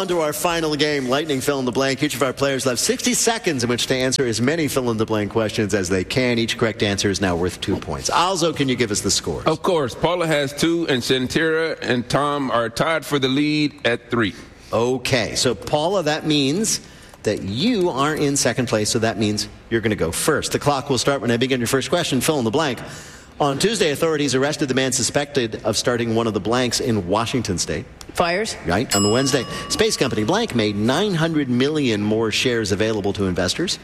on to our final game, Lightning Fill in the Blank. Each of our players will have 60 seconds in which to answer as many fill-in-the-blank questions as they can. Each correct answer is now worth 2 points. Alzo, can you give us the scores? Of course. Paula has 2, and Shantira and Tom are tied for the lead at 3. Okay, so Paula, that means that you are in second place, so that means you're going to go first. The clock will start when I begin your first question. Fill in the blank. On Tuesday, authorities arrested the man suspected of starting one of the blanks in Washington State. Fires? Right. On the Wednesday, space company blank made 900 million more shares available to investors.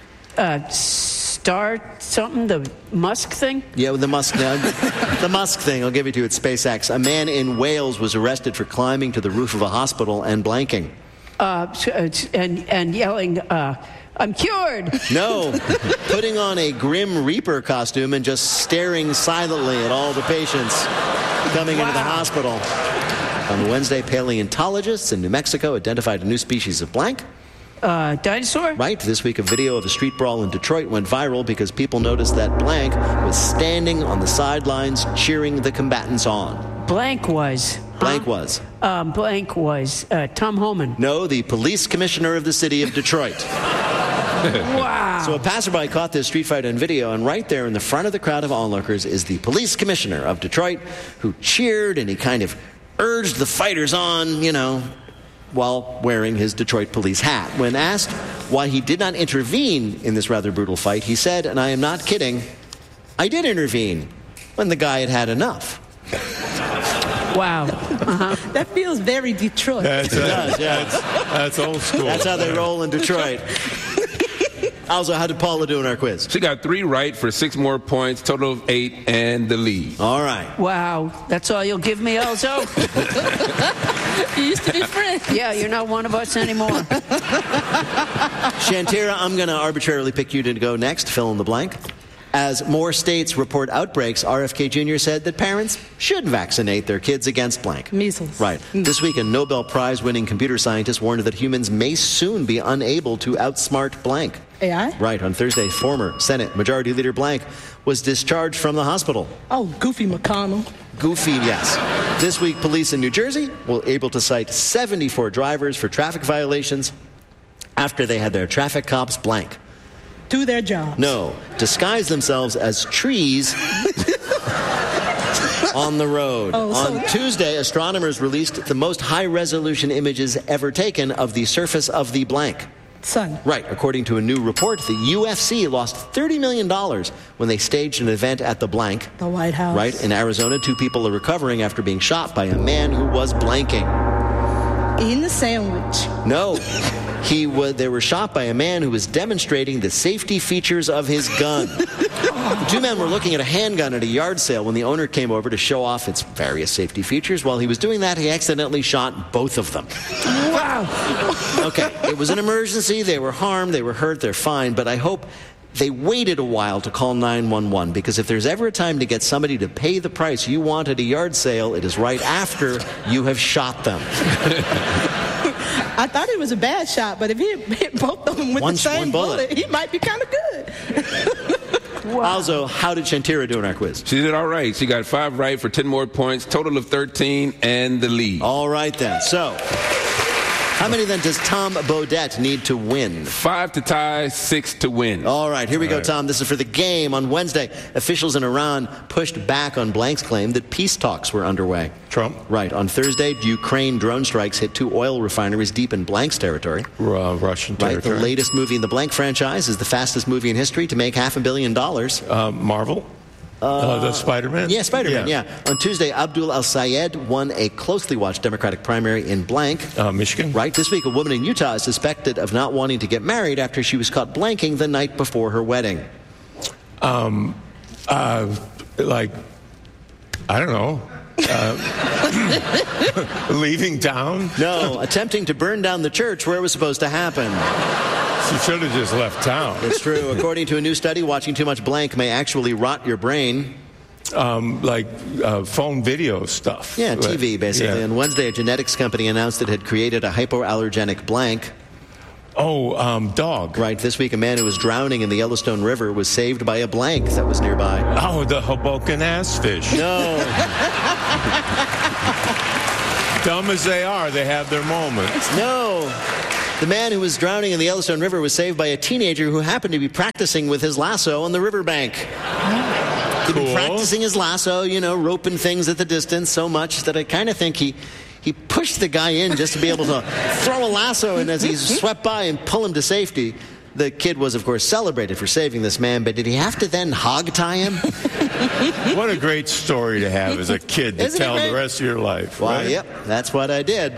Start something? The Musk thing? Yeah, the Musk thing. I'll give it to you. It's SpaceX. A man in Wales was arrested for climbing to the roof of a hospital and blanking. And yelling, I'm cured. No, putting on a Grim Reaper costume and just staring silently at all the patients coming into the hospital. On Wednesday, paleontologists in New Mexico identified a new species of blank. Dinosaur? Right. This week, a video of a street brawl in Detroit went viral because people noticed that blank was standing on the sidelines cheering the combatants on. Blank was. Blank was. Blank was Tom Homan. No, the police commissioner of the city of Detroit. Wow. So a passerby caught this street fight on video, and right there in the front of the crowd of onlookers is the police commissioner of Detroit, who cheered and he kind of urged the fighters on, while wearing his Detroit police hat. When asked why he did not intervene in this rather brutal fight, he said, and I am not kidding, I did intervene when the guy had had enough. Wow. That feels very Detroit. It does, yeah. That's old school. That's how they roll in Detroit. Also, how did Paula do in our quiz? She got 3 right for 6 more points, total of 8, and the lead. All right. Wow. That's all you'll give me, Elzo? You used to be friends. Yeah, you're not one of us anymore. Shantira, I'm going to arbitrarily pick you to go next. Fill in the blank. As more states report outbreaks, RFK Jr. said that parents should vaccinate their kids against blank. Measles. Right. This week, a Nobel Prize-winning computer scientist warned that humans may soon be unable to outsmart blank. AI? Right. On Thursday, former Senate Majority Leader blank was discharged from the hospital. Oh, Goofy McConnell. Goofy, yes. This week, police in New Jersey were able to cite 74 drivers for traffic violations after they had their traffic cops blank. Do their job. No, disguise themselves as trees on the road. On Tuesday, astronomers released the most high-resolution images ever taken of the surface of the blank. Sun. Right. According to a new report, the UFC lost $30 million when they staged an event at the blank. The White House. Right. In Arizona, 2 people are recovering after being shot by a man who was blanking. Eating a sandwich. No. They were shot by a man who was demonstrating the safety features of his gun. The 2 men were looking at a handgun at a yard sale when the owner came over to show off its various safety features. While he was doing that, he accidentally shot both of them. Wow. Okay, it was an emergency. They were harmed. They were hurt. They're fine. But I hope they waited a while to call 911, because if there's ever a time to get somebody to pay the price you want at a yard sale, it is right after you have shot them. I thought it was a bad shot, but if he hit both of them with the same bullet, he might be kind of good. Wow. Also, how did Shantira do in our quiz? She did all right. She got 5 right for 10 more points, total of 13, and the lead. All right, then. So, how many, then, does Tom Bodette need to win? 5 to tie, 6 to win. All right, here we go, Tom. This is for the game. On Wednesday, officials in Iran pushed back on blank's claim that peace talks were underway. Trump. Right. On Thursday, Ukraine drone strikes hit 2 oil refineries deep in blank's territory. Russian territory. Right. The latest movie in the blank franchise is the fastest movie in history to make $500 million. Marvel? The Spider-Man? Yeah, Spider-Man, yeah. On Tuesday, Abdul Al-Sayed won a closely watched Democratic primary in blank. Michigan? Right. This week, a woman in Utah is suspected of not wanting to get married after she was caught blanking the night before her wedding. I don't know. Leaving town? No, attempting to burn down the church where it was supposed to happen. She should have just left town. It's true. According to a new study, watching too much blank may actually rot your brain. Phone video stuff. Yeah, TV, basically. Yeah. On Wednesday, a genetics company announced it had created a hypoallergenic blank. Dog. Right. This week, a man who was drowning in the Yellowstone River was saved by a blank that was nearby. Oh, the Hoboken ass fish. No. Dumb as they are, they have their moments. No. The man who was drowning in the Yellowstone River was saved by a teenager who happened to be practicing with his lasso on the riverbank. He'd been practicing his lasso, roping things at the distance so much that I kind of think he pushed the guy in just to be able to throw a lasso in as he swept by and pull him to safety. The kid was, of course, celebrated for saving this man, but did he have to then hog tie him? What a great story to have as a kid to tell the rest of your life. Well, right? Yep, that's what I did.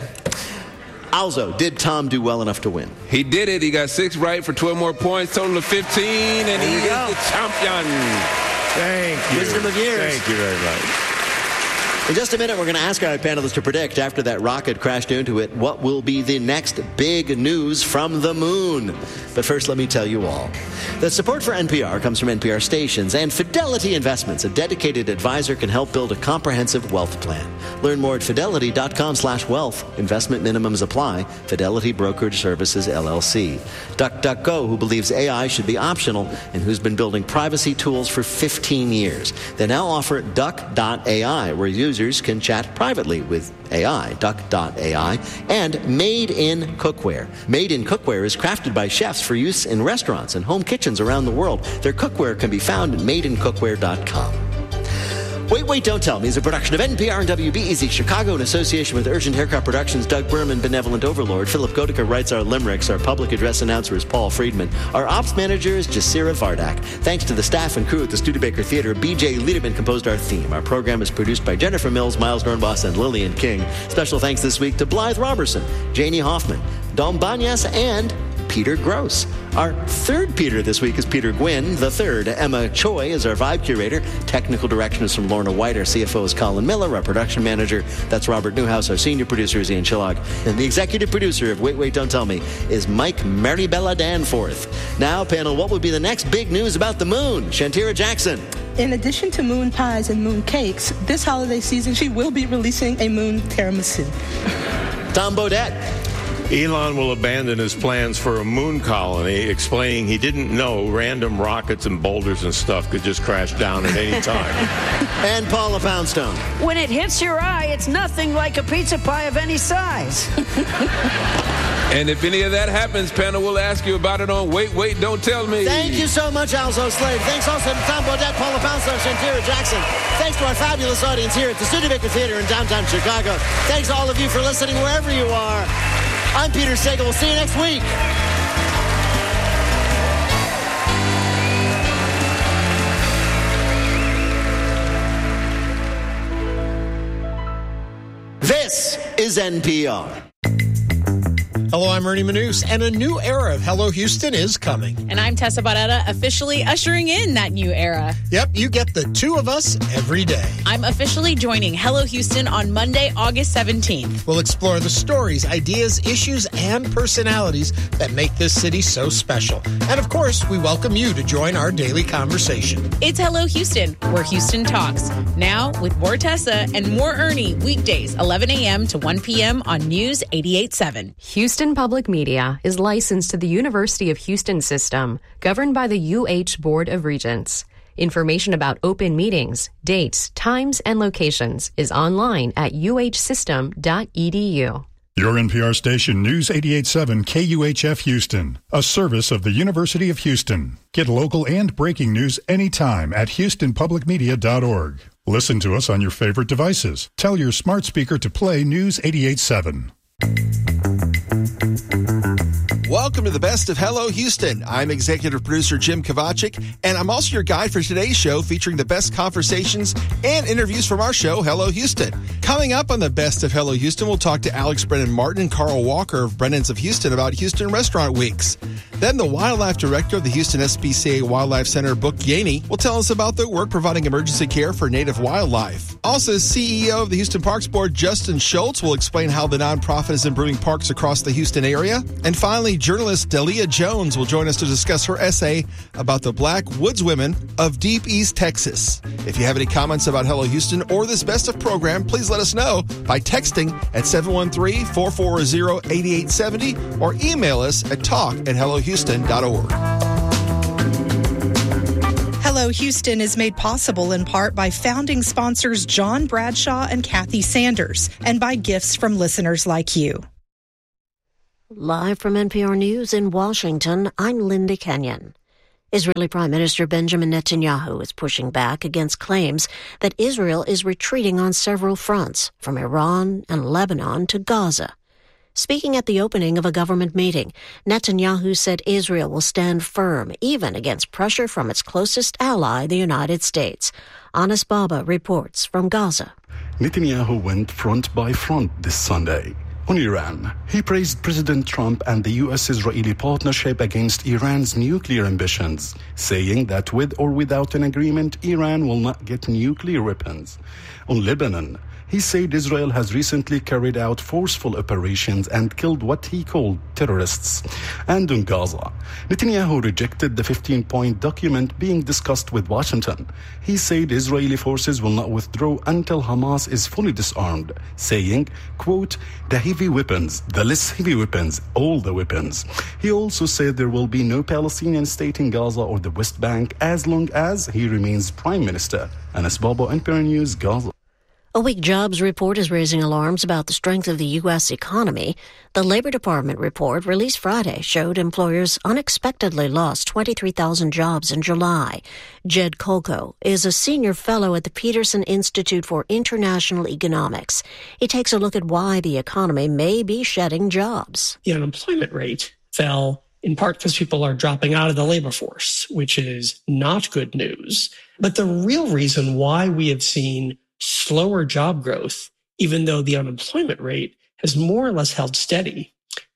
Also, did Tom do well enough to win? He did it. He got 6 right for 12 more points, total of 15, and he is the champion. Thank you. Wisdom of years. Thank you very much. In just a minute, we're going to ask our panelists to predict, after that rocket crashed into it, what will be the next big news from the moon. But first, let me tell you all that support for NPR comes from NPR stations and Fidelity Investments. A dedicated advisor can help build a comprehensive wealth plan. Learn more at fidelity.com/wealth. Investment minimums apply. Fidelity Brokerage Services, LLC. DuckDuckGo, who believes AI should be optional and who's been building privacy tools for 15 years. They now offer Duck.ai, where users can chat privately with AI, Duck.ai, and Made in Cookware. Made in Cookware is crafted by chefs for use in restaurants and home kitchens around the world. Their cookware can be found at madeincookware.com. Wait, Don't Tell Me is a production of NPR and WBEZ Chicago in association with Urgent Haircut Productions, Doug Berman, Benevolent Overlord. Philip Gotica writes our limericks. Our public address announcer is Paul Friedman. Our ops manager is Jasira Vardak. Thanks to the staff and crew at the Studebaker Theater, B.J. Liederman composed our theme. Our program is produced by Jennifer Mills, Miles Dornbos, and Lillian King. Special thanks this week to Blythe Robertson, Janie Hoffman, Dom Banyas, and Peter Gross. Our third Peter this week is Peter Gwynn. The third, Emma Choi, is our vibe curator. Technical direction is from Lorna White. Our CFO is Colin Miller. Our production manager, that's Robert Newhouse. Our senior producer is Ian Chillog. And the executive producer of Wait, Don't Tell Me is Mike Maribella Danforth. Now, panel, what would be the next big news about the moon? Shantira Jackson. In addition to moon pies and moon cakes, this holiday season she will be releasing a moon tiramisu. Tom Bodette. Elon will abandon his plans for a moon colony, explaining he didn't know random rockets and boulders and stuff could just crash down at any time. And Paula Poundstone. When it hits your eye, it's nothing like a pizza pie of any size. And if any of that happens, panel will ask you about it on Wait, Don't Tell Me. Thank you so much, Alzo Slade. Thanks also to Tom Bodette, Paula Poundstone, Shantira Jackson. Thanks to our fabulous audience here at the Studebaker Theater in downtown Chicago. Thanks to all of you for listening wherever you are. I'm Peter Sagal. We'll see you next week. This is NPR. Hello, I'm Ernie Manous, and a new era of Hello Houston is coming. And I'm Tessa Barrera, officially ushering in that new era. Yep, you get the two of us every day. I'm officially joining Hello Houston on Monday, August 17th. We'll explore the stories, ideas, issues, and personalities that make this city so special. And of course, we welcome you to join our daily conversation. It's Hello Houston, where Houston talks. Now, with more Tessa and more Ernie, weekdays, 11 a.m. to 1 p.m. on News 88.7. Houston Public Media is licensed to the University of Houston System, governed by the UH Board of Regents. Information about open meetings, dates, times, and locations is online at uhsystem.edu. Your NPR station, News 88.7 KUHF Houston, a service of the University of Houston. Get local and breaking news anytime at houstonpublicmedia.org. Listen to us on your favorite devices. Tell your smart speaker to play News 88.7. Welcome to the best of Hello Houston. I'm executive producer Jim Kovacic, and I'm also your guide for today's show featuring the best conversations and interviews from our show, Hello Houston. Coming up on the best of Hello Houston, we'll talk to Alex Brennan Martin and Carl Walker of Brennan's of Houston about Houston Restaurant Weeks. Then the wildlife director of the Houston SPCA Wildlife Center, Book Yaney, will tell us about their work providing emergency care for native wildlife. Also, CEO of the Houston Parks Board, Justin Schultz, will explain how the nonprofit is improving parks across the Houston area. And finally, journalist Delia Jones will join us to discuss her essay about the Black woodswomen of Deep East Texas. If you have any comments about Hello Houston or this best of program, please let us know by texting at 713-440-8870 or email us at talk@hellohouston.org. Hello Houston is made possible in part by founding sponsors John Bradshaw and Kathy Sanders, and by gifts from listeners like you. Live from NPR News in Washington, I'm Linda Kenyon. Israeli Prime Minister Benjamin Netanyahu is pushing back against claims that Israel is retreating on several fronts, from Iran and Lebanon to Gaza. Speaking at the opening of a government meeting, Netanyahu said Israel will stand firm, even against pressure from its closest ally, the United States. Anas Baba reports from Gaza. Netanyahu went front by front this Sunday. On Iran, he praised President Trump and the U.S.-Israeli partnership against Iran's nuclear ambitions, saying that with or without an agreement, Iran will not get nuclear weapons. On Lebanon, he said Israel has recently carried out forceful operations and killed what he called terrorists. And on Gaza, Netanyahu rejected the 15-point document being discussed with Washington. He said Israeli forces will not withdraw until Hamas is fully disarmed, saying, quote, the heavy weapons, the less heavy weapons, all the weapons. He also said there will be no Palestinian state in Gaza or the West Bank as long as he remains prime minister. Anas Baba, NPR News, Gaza. A weak jobs report is raising alarms about the strength of the U.S. economy. The Labor Department report released Friday showed employers unexpectedly lost 23,000 jobs in July. Jed Kolko is a senior fellow at the Peterson Institute for International Economics. He takes a look at why the economy may be shedding jobs. The unemployment rate fell in part because people are dropping out of the labor force, which is not good news. But the real reason why we have seen slower job growth, even though the unemployment rate has more or less held steady,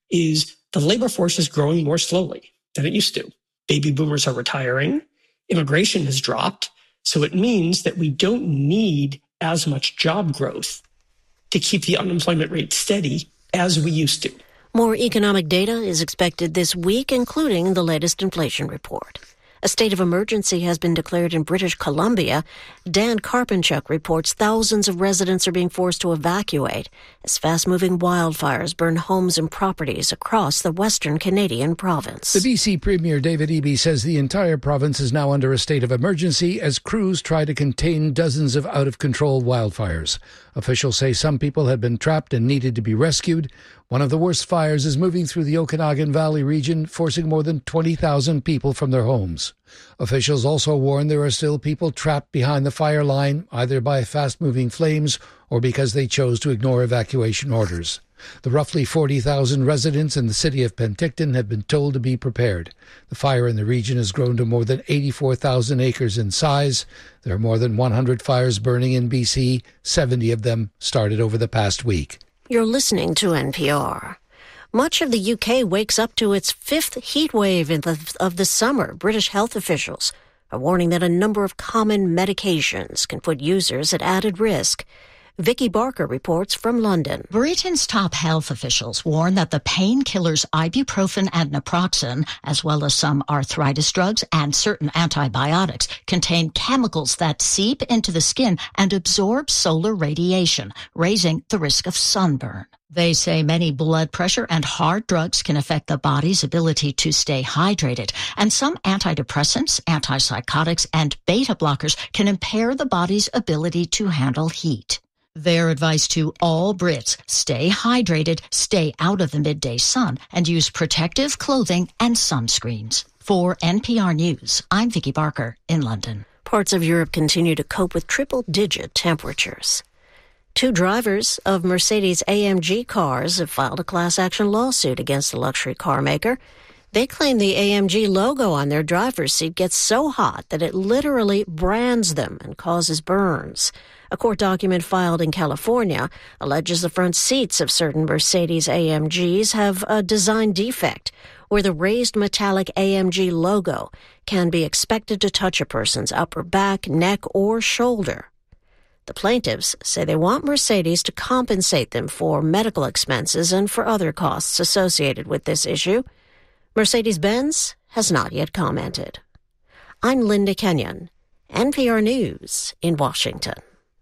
is the labor force is growing more slowly than it used to. Baby boomers are retiring, immigration has dropped, so it means that we don't need as much job growth to keep the unemployment rate steady as we used to. More economic data is expected this week, including the latest inflation report. A state of emergency has been declared in British Columbia. Dan Karpinchuk reports thousands of residents are being forced to evacuate as fast-moving wildfires burn homes and properties across the western Canadian province. The BC Premier David Eby says the entire province is now under a state of emergency as crews try to contain dozens of out-of-control wildfires. Officials say some people had been trapped and needed to be rescued. One of the worst fires is moving through the Okanagan Valley region, forcing more than 20,000 people from their homes. Officials also warn there are still people trapped behind the fire line, either by fast-moving flames or because they chose to ignore evacuation orders. The roughly 40,000 residents in the city of Penticton have been told to be prepared. The fire in the region has grown to more than 84,000 acres in size. There are more than 100 fires burning in BC. 70 of them started over the past week. You're listening to NPR. Much of the UK wakes up to its fifth heat wave of the summer. British health officials are warning that a number of common medications can put users at added risk. Vicky Barker reports from London. Britain's top health officials warn that the painkillers ibuprofen and naproxen, as well as some arthritis drugs and certain antibiotics, contain chemicals that seep into the skin and absorb solar radiation, raising the risk of sunburn. They say many blood pressure and hard drugs can affect the body's ability to stay hydrated, and some antidepressants, antipsychotics, and beta blockers can impair the body's ability to handle heat. Their advice to all Brits: stay hydrated, stay out of the midday sun, and use protective clothing and sunscreens. For NPR News, I'm Vicky Barker in London. Parts of Europe continue to cope with triple-digit temperatures. Two drivers of Mercedes-AMG cars have filed a class-action lawsuit against the luxury car maker. They claim the AMG logo on their driver's seat gets so hot that it literally brands them and causes burns. A court document filed in California alleges the front seats of certain Mercedes-AMGs have a design defect where the raised metallic AMG logo can be expected to touch a person's upper back, neck, or shoulder. The plaintiffs say they want Mercedes to compensate them for medical expenses and for other costs associated with this issue. Mercedes-Benz has not yet commented. I'm Linda Kenyon, NPR News in Washington.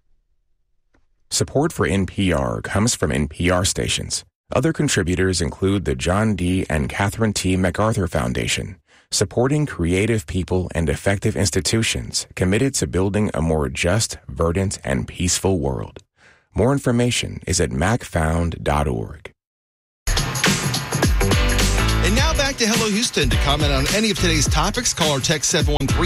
Support for NPR comes from NPR stations. Other contributors include the John D. and Catherine T. MacArthur Foundation, supporting creative people and effective institutions committed to building a more just, verdant, and peaceful world. More information is at macfound.org. And now back to Hello Houston. To comment on any of today's topics, call or text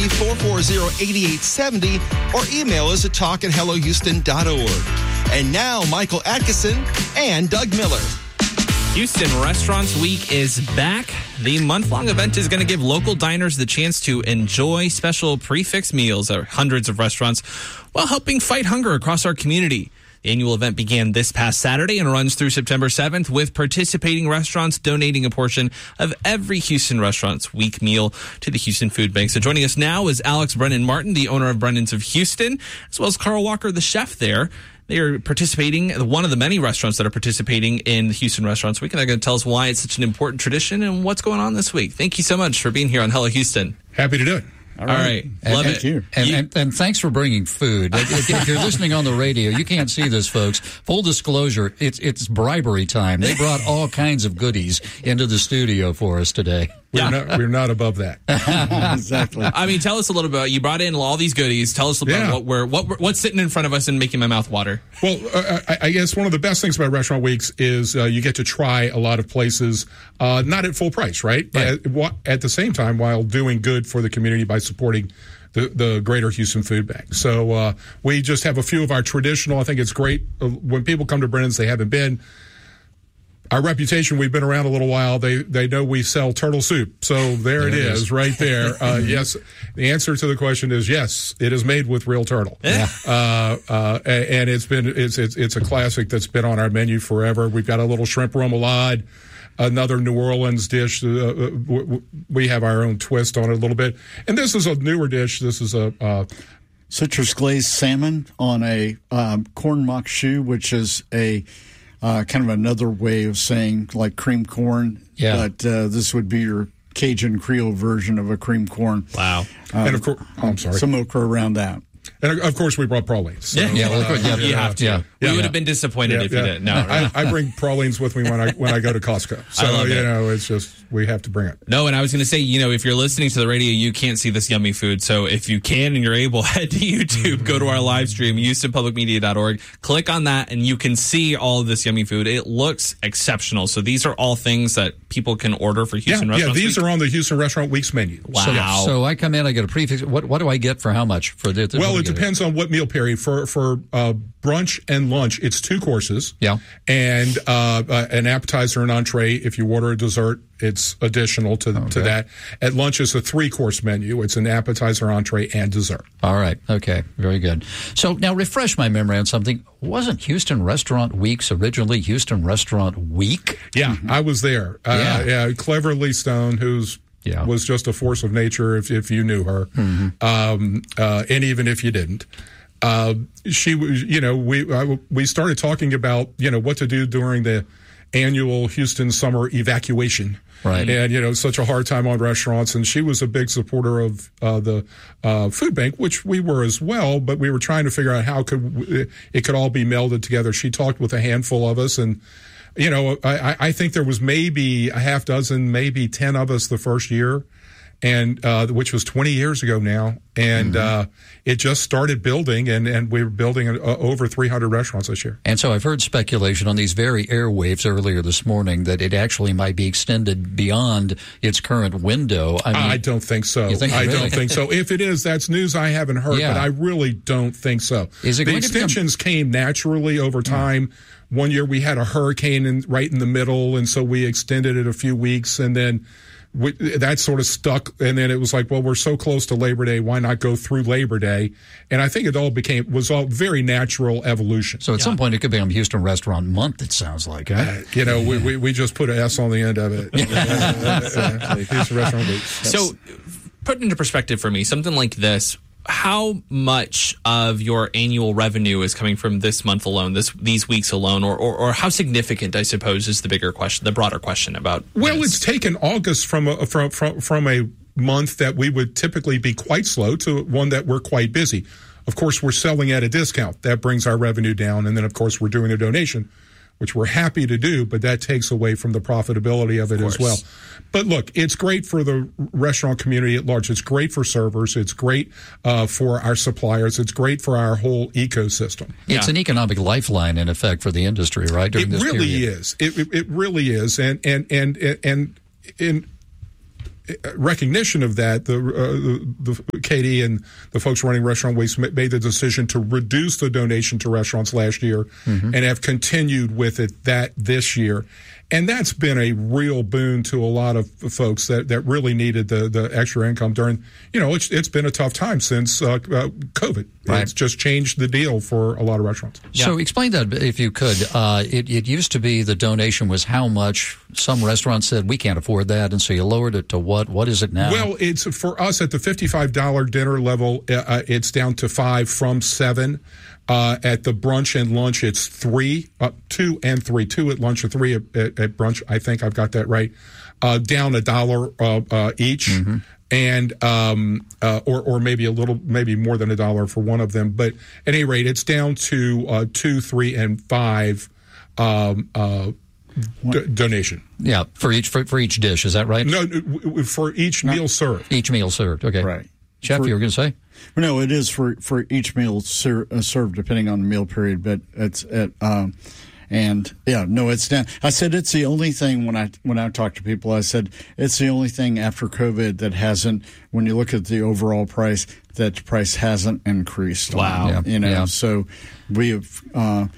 713-440-8870 or email us at talk@hellohouston.org. And now, Michael Atkinson and Doug Miller. Houston Restaurants Week is back. The month-long event is going to give local diners the chance to enjoy special prix-fixe meals at hundreds of restaurants while helping fight hunger across our community. The annual event began this past Saturday and runs through September 7th, with participating restaurants donating a portion of every Houston Restaurants Week meal to the Houston Food Bank. So joining us now is Alex Brennan Martin, the owner of Brennan's of Houston, as well as Carl Walker, the chef there. They are participating, one of the many restaurants that are participating in the Houston Restaurants Week, and they're going to tell us why it's such an important tradition and what's going on this week. Thank you so much for being here on Hello Houston. Happy to do it. All right. Love it. You. And thanks for bringing food. If you're listening on the radio, you can't see this, folks. Full disclosure, it's bribery time. They brought all kinds of goodies into the studio for us today. We're not above that. Exactly. I mean, tell us a little bit. You brought in all these goodies. Tell us about what's sitting in front of us and making my mouth water. Well, I guess one of the best things about Restaurant Weeks is you get to try a lot of places, not at full price, right? At the same time, while doing good for the community by supporting the Greater Houston Food Bank. So we just have a few of our traditional. I think it's great when people come to Brennan's, they haven't been. Our reputation, we've been around a little while. They know we sell turtle soup. So there it is, right there. Yes, the answer to the question is yes. It is made with real turtle. Yeah. And it's a classic that's been on our menu forever. We've got a little shrimp remoulade, another New Orleans dish. We have our own twist on it a little bit. And this is a newer dish. This is a citrus glazed salmon on a corn mock shoe, which is a kind of another way of saying like cream corn. Yeah. But this would be your Cajun Creole version of a cream corn. Wow. And of course, I'm sorry. Some okra around that. And of course, we brought pralines. So, you have to. We would have been disappointed if you didn't. No, I bring pralines with me when I go to Costco. So it's just we have to bring it. No, and I was going to say, if you're listening to the radio, you can't see this yummy food. So if you can and you're able, head to YouTube, go to our live stream, HoustonPublicMedia.org, click on that, and you can see all of this yummy food. It looks exceptional. So these are all things that people can order for Houston Restaurants. Yeah, these are on the Houston Restaurant Week's menu. Wow. So I come in, I get a prefix. What do I get for how much for this? Well, it depends on what meal period. For brunch and lunch, it's 2 courses. Yeah. And an appetizer and entree. If you order a dessert, it's additional to that. At lunch, it's a 3-course menu. It's an appetizer, entree, and dessert. All right. Okay. Very good. So now refresh my memory on something. Wasn't Houston Restaurant Weeks originally Houston Restaurant Week? Yeah, I was there. Clever Lee Stone, who's was just a force of nature if you knew her, and even if you didn't. She was, we started talking about, what to do during the annual Houston summer evacuation. Right. And, such a hard time on restaurants. And she was a big supporter of the food bank, which we were as well. But we were trying to figure out how it could all be melded together. She talked with a handful of us. And, I think there was maybe a half dozen, maybe 10 of us the first year. And which was 20 years ago now, and it just started building, and we were building over 300 restaurants this year. And so I've heard speculation on these very airwaves earlier this morning that it actually might be extended beyond its current window. I don't think so. You think I really? don't think so. If it is, that's news I haven't heard, but I really don't think so. Is it the extensions came naturally over time. One year we had a hurricane right in the middle, and so we extended it a few weeks, and then that sort of stuck, and then it was like, well, we're so close to Labor Day, why not go through Labor Day? And I think it was all very natural evolution. So at some point it could be on Houston Restaurant Month, it sounds like. We just put an S on the end of it. Houston Restaurant Week. So put into perspective for me, something like this, how much of your annual revenue is coming from this month alone, these weeks alone, or how significant, I suppose, is the bigger question, the broader question about? Well, it's taken August from a month that we would typically be quite slow to one that we're quite busy. Of course, we're selling at a discount. That brings our revenue down, and then of course we're doing a donation, which we're happy to do, but that takes away from the profitability of it as well. But look, it's great for the restaurant community at large. It's great for servers. It's great for our suppliers. It's great for our whole ecosystem. It's an economic lifeline, in effect, for the industry, right? It really is. It really is. And in recognition of that, the Katie and the folks running Restaurant Weeks made the decision to reduce the donation to restaurants last year and have continued with it this year. And that's been a real boon to a lot of folks that really needed the extra income during, it's been a tough time since COVID. Right. It's just changed the deal for a lot of restaurants. So explain that if you could. It used to be the donation was how much. Some restaurants said we can't afford that, and so you lowered it to what? What is it now? Well, it's for us at the $55 dinner level, it's down to $5 from $7. At the brunch and lunch, it's $3, 2 and 3, 2 at lunch and 3 at brunch. I think I've got that right. Down $1 each, and or maybe more than $1 for one of them. But at any rate, it's down to 2, 3, and 5 donation. Yeah, for each dish. Is that right? No, for each meal served. Each meal served. Okay, right. Chef, you were going to say? No, it is for each meal served, depending on the meal period. But it's it's down. I said it's the only thing when I talk to people. I said it's the only thing after COVID that hasn't. When you look at the overall price, that the price hasn't increased. Wow. So we have.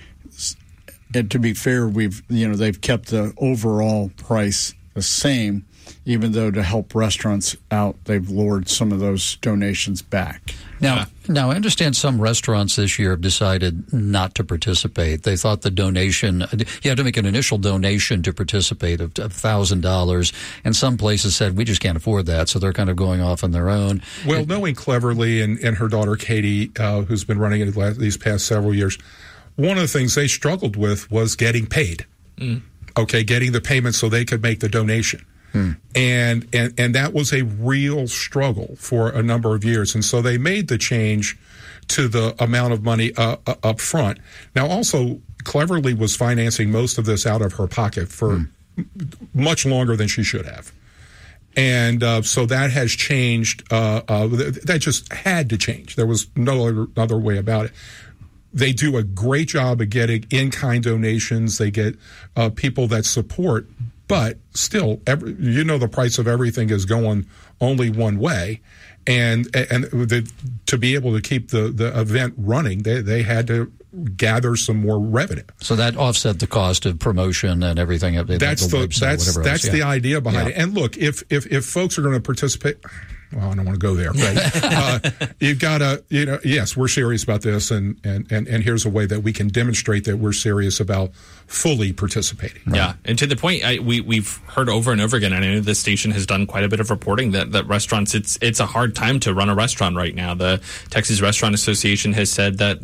And to be fair, they've kept the overall price the same. Even though to help restaurants out, they've lowered some of those donations back. Now, I understand some restaurants this year have decided not to participate. They thought the donation, you had to make an initial donation to participate of $1,000, and some places said, we just can't afford that, so they're kind of going off on their own. Well, knowing Cleverly and her daughter Katie, who's been running it these past several years, one of the things they struggled with was getting paid. Getting the payment so they could make the donation. And that was a real struggle for a number of years. And so they made the change to the amount of money up front. Now, also, Cleverly was financing most of this out of her pocket for much longer than she should have. And so that has changed. That just had to change. There was no other way about it. They do a great job of getting in-kind donations. They get people that support. But still, the price of everything is going only one way, and to be able to keep the event running, they had to gather some more revenue. So that offset the cost of promotion and everything. That's the idea behind it. And look, if folks are going to participate. Well, I don't want to go there. But, you've got to, yes, we're serious about this, and here's a way that we can demonstrate that we're serious about fully participating. Right? Yeah, and to the point, we've heard over and over again, and I know this station has done quite a bit of reporting that restaurants, it's a hard time to run a restaurant right now. The Texas Restaurant Association has said that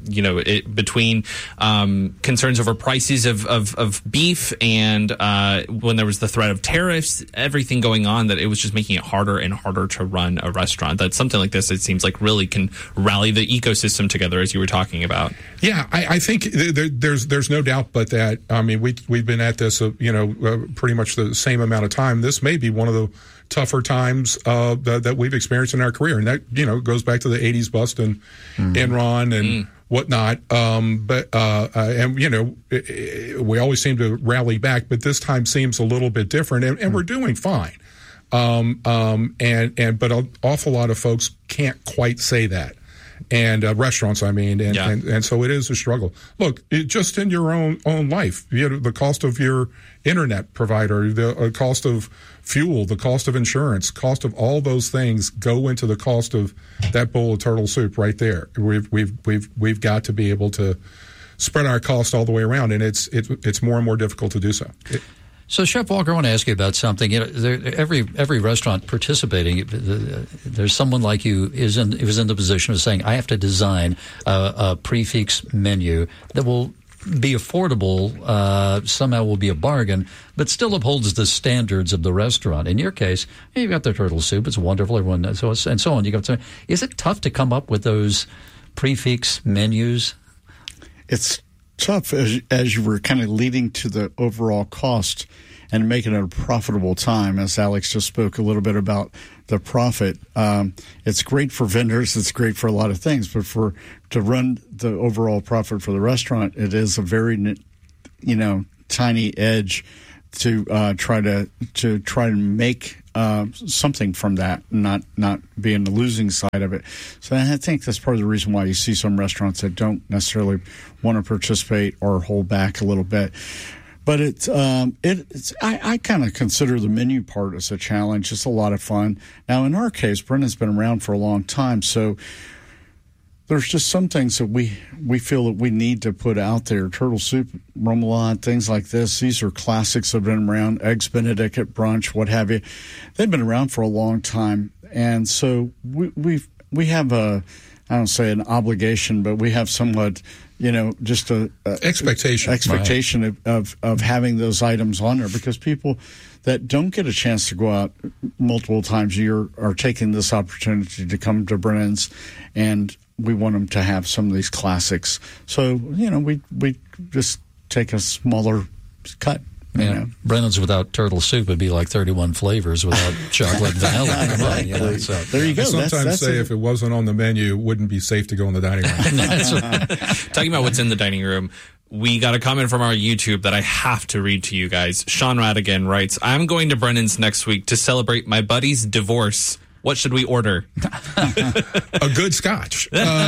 between concerns over prices of beef and when there was the threat of tariffs, everything going on, that it was just making it harder and harder to run a restaurant. That something like this, it seems like, really can rally the ecosystem together, as you were talking about. Yeah, I think there's no doubt but that. I mean, we've been at this pretty much the same amount of time. This may be one of the tougher times that we've experienced in our career, and that goes back to the 80s bust and Enron and whatnot. We always seem to rally back, but this time seems a little bit different, and we're doing fine. But an awful lot of folks can't quite say that. And restaurants, and so it is a struggle. Look, just in your own life, the cost of your internet provider, the cost of fuel, the cost of insurance, cost of all those things go into the cost of that bowl of turtle soup right there. We've got to be able to spread our cost all the way around, and it's more and more difficult to do so. So, Chef Walker, I want to ask you about something. Every restaurant participating, there's someone like you who's in the position of saying, I have to design a prefix menu that will be affordable, somehow will be a bargain, but still upholds the standards of the restaurant. In your case, you've got the turtle soup; it's wonderful. Everyone and so on. Is it tough to come up with those prefix menus? It's tough as you were kind of leading to the overall cost and making it a profitable time. As Alex just spoke a little bit about the profit, it's great for vendors. It's great for a lot of things, but to run the overall profit for the restaurant, it is a very, tiny edge to try to make something from that, not be in the losing side of it. So I think that's part of the reason why you see some restaurants that don't necessarily want to participate or hold back a little bit. But I kind of consider the menu part as a challenge. It's a lot of fun. Now, in our case, Brennan's been around for a long time, so there's just some things that we feel that we need to put out there. Turtle soup, remoulade, things like this. These are classics that have been around. Eggs Benedict at brunch, what have you. They've been around for a long time. And so we have I don't say an obligation, but we have somewhat, just a expectation of having those items on there, because people that don't get a chance to go out multiple times a year are taking this opportunity to come to Brennan's, and we want them to have some of these classics. So, we just take a smaller cut. Brennan's without turtle soup would be like 31 flavors without chocolate and vanilla. Exactly. So there you go. I sometimes say if it wasn't on the menu, it wouldn't be safe to go in the dining room. That's right. Talking about what's in the dining room, we got a comment from our YouTube that I have to read to you guys. Sean Radigan writes, I'm going to Brennan's next week to celebrate my buddy's divorce. What should we order? A good scotch.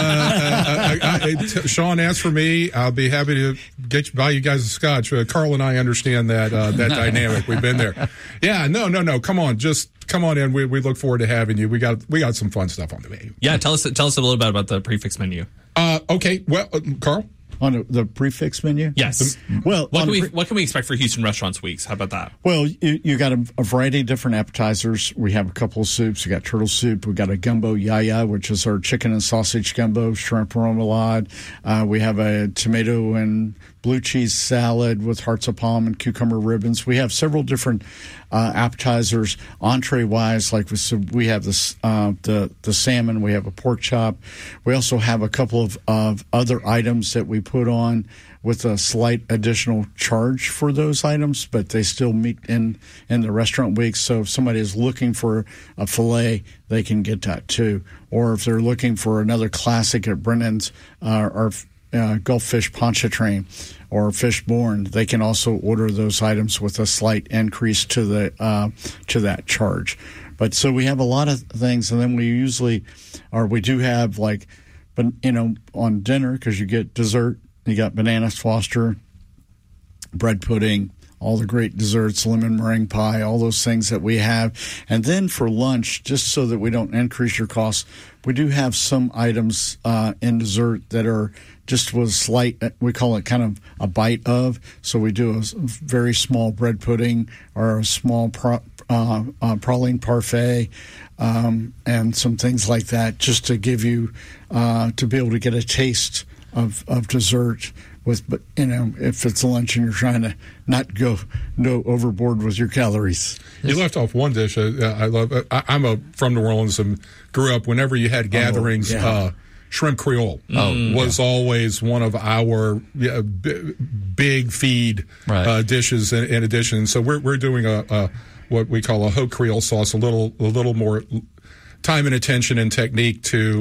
Sean asked for me. I'll be happy to buy you guys a scotch. Carl and I understand that dynamic. We've been there. Yeah, no. Come on, just come on in. We look forward to having you. We got some fun stuff on the menu. Yeah, tell us a little bit about the prefix menu. Okay. Well, Carl. On the prefix menu? Yes. What can we expect for Houston Restaurants Weeks? How about that? Well, you got a variety of different appetizers. We have a couple of soups. We got turtle soup. We got a gumbo yaya, which is our chicken and sausage gumbo, shrimp remoulade. We have a tomato and blue cheese salad with hearts of palm and cucumber ribbons. We have several different appetizers. Entree-wise, like we have the salmon. We have a pork chop. We also have a couple of other items that we put on with a slight additional charge for those items, but they still meet in the restaurant weeks. So if somebody is looking for a filet, they can get that too. Or if they're looking for another classic at Brennan's, our Gulf fish pontchartrain or fishborn, they can also order those items with a slight increase to that charge. But so we have a lot of things, and then we do have on dinner, because you get dessert, you got bananas Foster, bread pudding, all the great desserts, lemon meringue pie, all those things that we have. And then for lunch, just so that we don't increase your costs, we do have some items in dessert that are just with slight, we call it kind of a bite of. So we do a very small bread pudding or a small praline parfait and some things like that, just to give you, to be able to get a taste of dessert. But if it's lunch and you're trying to not go overboard with your calories. You left off one dish I love. I'm from New Orleans and grew up. Whenever you had gatherings, shrimp Creole was always one of our big feed dishes. In addition, so we're doing a what we call a haute Creole sauce, a little more time and attention and technique to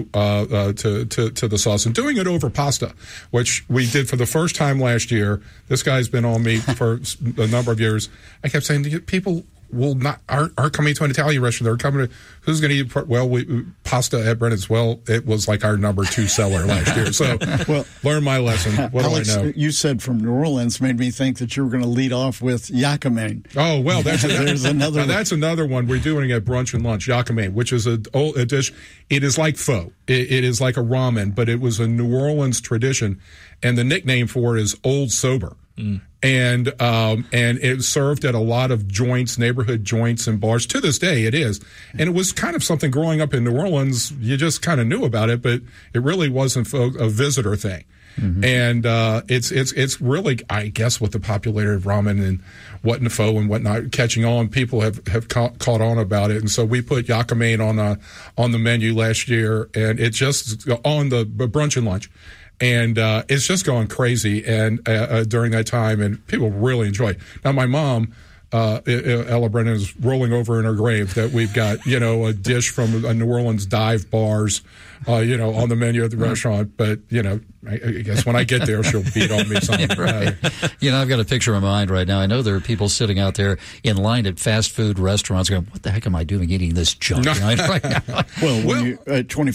the sauce, and doing it over pasta, which we did for the first time last year. This guy's been on me for a number of years. I kept saying, people aren't coming to an Italian restaurant. They're coming to, who's going to eat? Well, pasta at Brennan's. Well, it was like our number 2 seller last year. So, learn my lesson. What Alex, do I know? You said from New Orleans made me think that you were going to lead off with yakame. Oh, well, that's another. That's another one we're doing at brunch and lunch. Yakame, which is a dish. It is like pho. It is like a ramen, but it was a New Orleans tradition, and the nickname for it is Old Sober. And it served at a lot of joints, neighborhood joints and bars. To this day, it is. And it was kind of something growing up in New Orleans. You just kind of knew about it, but it really wasn't a visitor thing. Mm-hmm. And it's really, I guess, with the popularity of ramen and what and pho and whatnot catching on, people have caught on about it. And so we put yakame on the menu last year, and it just on the brunch and lunch. And it's just going crazy and during that time, and people really enjoy it. Now, my mom, Ella Brennan, is rolling over in her grave that we've got, a dish from New Orleans dive bars, on the menu at the restaurant. But, I guess when I get there, she'll beat on me something. Right. I've got a picture in my mind right now. I know there are people sitting out there in line at fast food restaurants going, what the heck am I doing eating this junk right now? Well, when you at 25